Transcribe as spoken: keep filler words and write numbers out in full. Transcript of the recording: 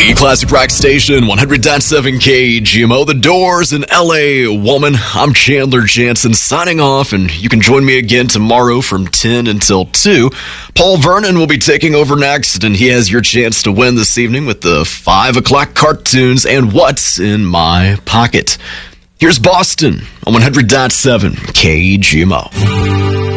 The Classic Rock Station, one hundred point seven K G M O, The Doors, in L A Woman. I'm Chandler Jansen signing off, and you can join me again tomorrow from ten until two. Paul Vernon will be taking over next, and he has your chance to win this evening with the five o'clock cartoons and What's in My Pocket. Here's Boston on one hundred point seven K G M O.